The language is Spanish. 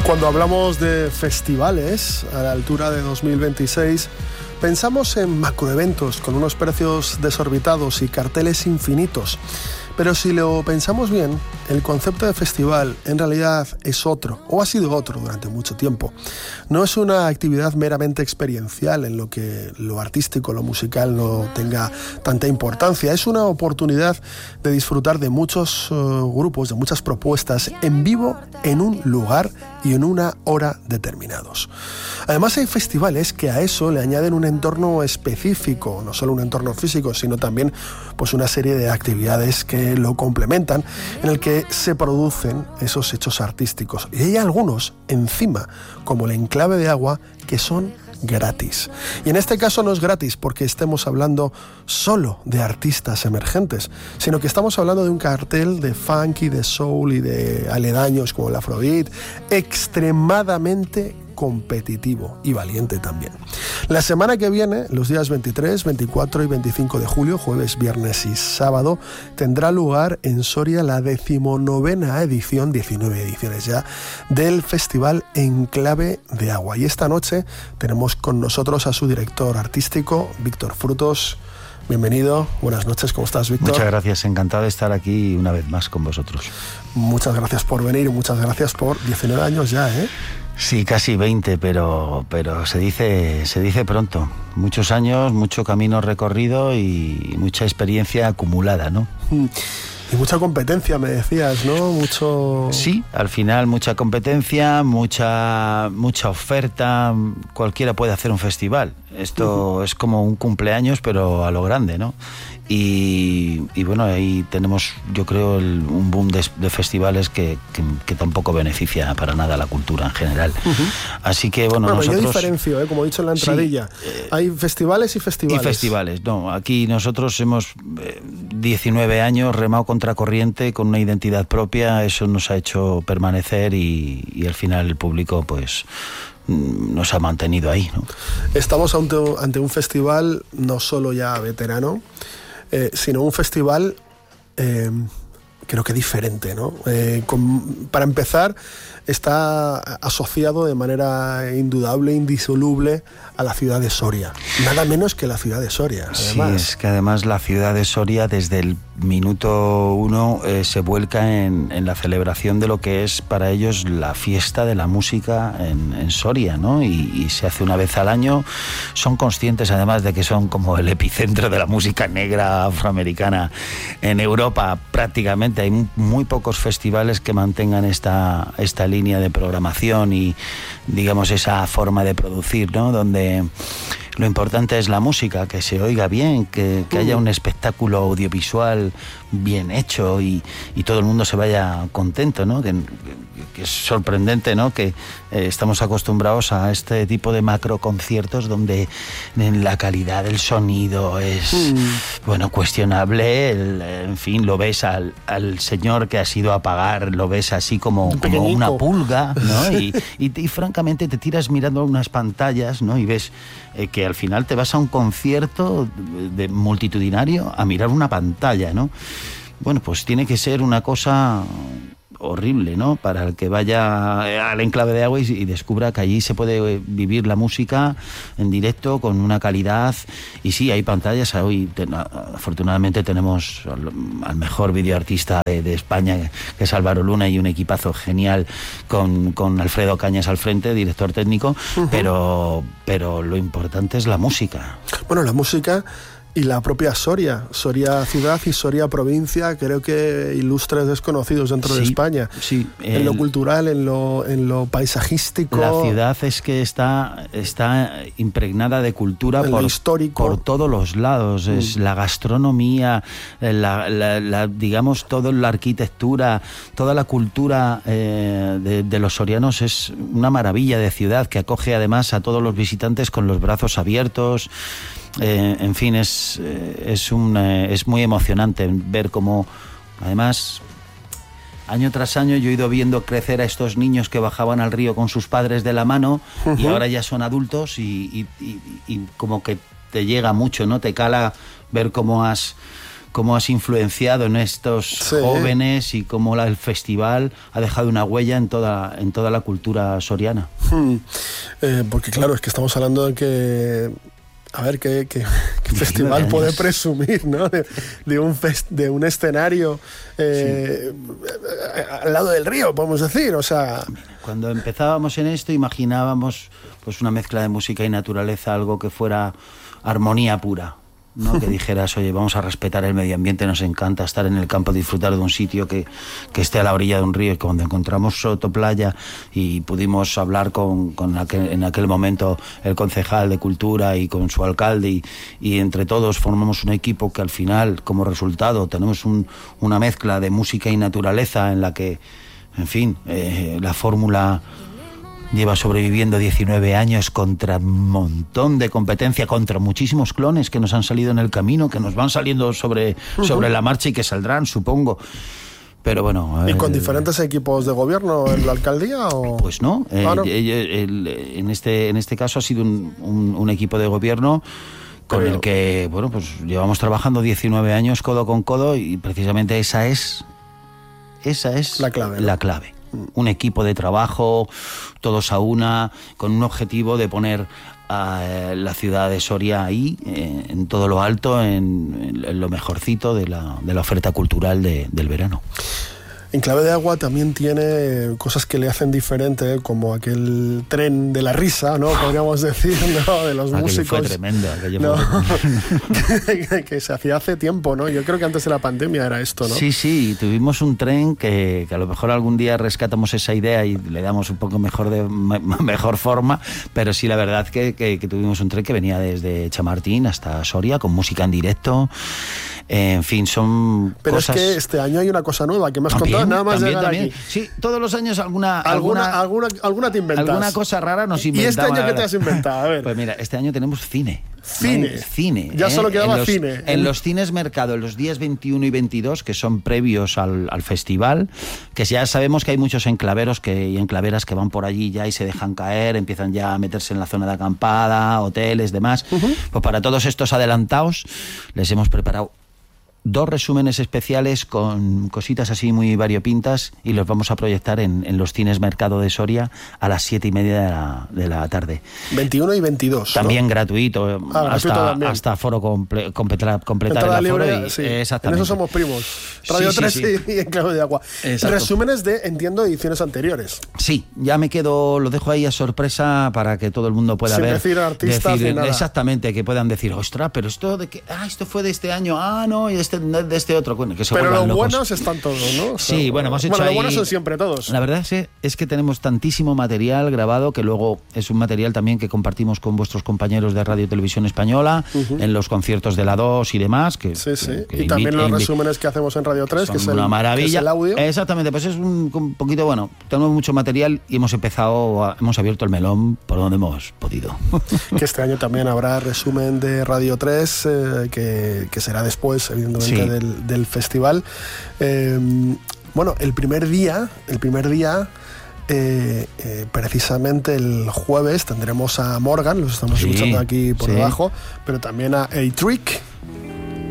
Cuando hablamos de festivales a la altura de 2026, pensamos en macroeventos con unos precios desorbitados y carteles infinitos. Pero si lo pensamos bien, el concepto de festival en realidad es otro, o ha sido otro durante mucho tiempo. No es una actividad meramente experiencial en lo que lo artístico, lo musical no tenga tanta importancia. Es una oportunidad de disfrutar de muchos grupos, de muchas propuestas en vivo, en un lugar y en una hora determinados. Además hay festivales que a eso le añaden un entorno específico, no solo un entorno físico, sino también pues una serie de actividades que lo complementan, en el que se producen esos hechos artísticos. Y hay algunos encima, como el Enclave de Agua, que son gratis. Y en este caso no es gratis porque estemos hablando solo de artistas emergentes, sino que estamos hablando de un cartel de funky, de soul y de aledaños como el afrobeat, extremadamente competitivo y valiente también. La semana que viene, los días 23, 24 y 25 de julio, jueves, viernes y sábado, tendrá lugar en Soria la 19ª edición, 19 ediciones ya, del Festival Enclave de Agua. Y esta noche tenemos con nosotros a su director artístico, Víctor Frutos. Bienvenido, buenas noches, ¿cómo estás, Víctor? Muchas gracias, encantado de estar aquí una vez más con vosotros. Muchas gracias por venir y muchas gracias por 19 años ya, ¿eh? Sí, casi 20, pero se dice pronto. Muchos años, mucho camino recorrido y mucha experiencia acumulada, ¿no? Y mucha competencia, me decías, ¿no? Mucho... Sí, al final mucha competencia, mucha oferta. Cualquiera puede hacer un festival. Esto es como un cumpleaños, pero a lo grande, ¿no? Y bueno, ahí tenemos, yo creo, un boom de festivales que tampoco beneficia para nada a la cultura en general. Así que, bueno, nosotros... Yo diferencio, como he dicho en la entradilla. Sí, hay festivales y festivales. Y festivales, no. Aquí nosotros hemos 19 años remado contracorriente con una identidad propia. Eso nos ha hecho permanecer y al final el público, pues... nos ha mantenido ahí, ¿no? Estamos ante un festival no solo ya veterano, sino un festival creo que diferente, ¿no? Para empezar, está asociado de manera indudable, indisoluble a la ciudad de Soria. Nada menos que la ciudad de Soria, además. Sí, es que además la ciudad de Soria desde el minuto uno se vuelca en la celebración de lo que es para ellos la fiesta de la música en Soria, ¿no? Y se hace una vez al año. Son conscientes además de que son como el epicentro de la música negra afroamericana en Europa prácticamente. Hay muy pocos festivales que mantengan esta línea de programación y, digamos, esa forma de producir, ¿no? Donde lo importante es la música, que se oiga bien, que haya un espectáculo audiovisual bien hecho y todo el mundo se vaya contento, ¿no? Que es sorprendente, ¿no? Que estamos acostumbrados a este tipo de macro conciertos donde la calidad del sonido es, bueno, cuestionable. En fin, lo ves al señor que has ido a pagar, lo ves así como una pulga, ¿no? Y francamente te tiras mirando unas pantallas, ¿no? Y ves que al final te vas a un concierto de multitudinario a mirar una pantalla, ¿no? Bueno, pues tiene que ser una cosa horrible, ¿no? Para el que vaya al Enclave de Agua y descubra que allí se puede vivir la música en directo con una calidad. Y sí, hay pantallas. Hoy afortunadamente tenemos al mejor videoartista de España, que es Álvaro Luna, y un equipazo genial con Alfredo Cañas al frente, director técnico, pero lo importante es la música. Bueno, la música y la propia Soria ciudad y Soria provincia, creo que ilustres desconocidos dentro de España. Sí, en lo cultural, en lo paisajístico. La ciudad es que está impregnada de cultura por histórico, por todos los lados. Es la gastronomía, digamos, toda la arquitectura, toda la cultura de los sorianos. Es una maravilla de ciudad que acoge además a todos los visitantes con los brazos abiertos. En fin, es muy emocionante ver cómo, además, año tras año yo he ido viendo crecer a estos niños que bajaban al río con sus padres de la mano y ahora ya son adultos y como que te llega mucho, ¿no? Te cala ver cómo has cómo has influenciado en estos jóvenes y cómo el festival ha dejado una huella en toda la cultura soriana. Porque claro, es que estamos hablando de que... A ver, ¿qué festival puede presumir, ¿no? de un escenario al lado del río, podemos decir, o sea... Cuando empezábamos en esto imaginábamos pues una mezcla de música y naturaleza, algo que fuera armonía pura, ¿no? Que dijeras, oye, vamos a respetar el medio ambiente, nos encanta estar en el campo, disfrutar de un sitio que esté a la orilla de un río. Y cuando encontramos Soto Playa y pudimos hablar en aquel momento el concejal de Cultura y con su alcalde y entre todos formamos un equipo que al final, como resultado, tenemos una mezcla de música y naturaleza en la que, en fin, la fórmula lleva sobreviviendo 19 años contra un montón de competencia, contra muchísimos clones que nos han salido en el camino, que nos van saliendo sobre la marcha y que saldrán, supongo. Pero bueno... ¿Y con diferentes equipos de gobierno en la alcaldía? ¿O? Pues no. En este caso ha sido un equipo de gobierno con el que, bueno, pues llevamos trabajando 19 años codo con codo y precisamente esa es la clave, ¿no? La clave. Un equipo de trabajo, todos a una, con un objetivo de poner a la ciudad de Soria ahí, en todo lo alto, en lo mejorcito de la oferta cultural del verano. En Clave de Agua también tiene cosas que le hacen diferente, como aquel tren de la risa, ¿no? Podríamos decir, ¿no? De los músicos. Fue tremendo. Que se hacía hace tiempo, ¿no? Yo creo que antes de la pandemia era esto, ¿no? Sí, tuvimos un tren que a lo mejor algún día rescatamos esa idea y le damos un poco mejor forma, pero sí, la verdad que tuvimos un tren que venía desde Chamartín hasta Soria, con música en directo. En fin, son pero cosas... es que este año hay una cosa nueva que me has contado nada más llegar aquí. Sí, todos los años alguna te inventas. Alguna cosa rara nos inventamos. ¿Y este año qué te has inventado? A ver. Pues mira, este año tenemos cine. Cine. Ya solo quedaba cine. En los cines Mercado, en los días 21 y 22, que son previos al festival, que ya sabemos que hay muchos enclaveros y enclaveras que van por allí ya y se dejan caer, empiezan ya a meterse en la zona de acampada, hoteles, demás. Pues para todos estos adelantados les hemos preparado 2 resúmenes especiales con cositas así muy variopintas y los vamos a proyectar en los cines Mercado de Soria a las 7:30 de la tarde. 21 y 22. También, ¿no? Gratuito hasta foro completar el aforo. Sí. Exactamente. En eso somos primos. Radio 3 y en Clave de Agua. Exacto. Resúmenes de, entiendo, ediciones anteriores. Sí, ya lo dejo ahí a sorpresa para que todo el mundo pueda ver. Sin decir artistas ni nada. Exactamente, que puedan decir, ostras, pero esto esto fue de este año, no, y de este otro, que se pero los locos. Buenos están todos, ¿no? O sea, sí, bueno, hemos hecho los buenos son siempre todos. La verdad es que tenemos tantísimo material grabado que luego es un material también que compartimos con vuestros compañeros de Radio Televisión Española, en los conciertos de la 2 y demás. Y también los resúmenes que hacemos en Radio 3, que es una maravilla. Que es el audio. Exactamente, pues es un poquito, bueno, tenemos mucho material y hemos abierto el melón por donde hemos podido. Que este año también habrá resumen de Radio 3, que será después, evidentemente, del festival. Bueno, el primer día precisamente el jueves tendremos a Morgan, los estamos escuchando aquí por debajo, pero también a A-Trick,